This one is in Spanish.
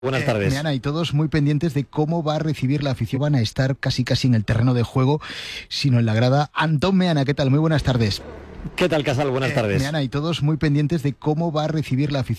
Buenas tardes. Meana, y todos muy pendientes de cómo va a recibir la afición. Van a estar casi en el terreno de juego, sino en la grada. Antón Meana, ¿qué tal? Muy buenas tardes. ¿Qué tal, Casal? Buenas tardes. Meana, y todos muy pendientes de cómo va a recibir la afición.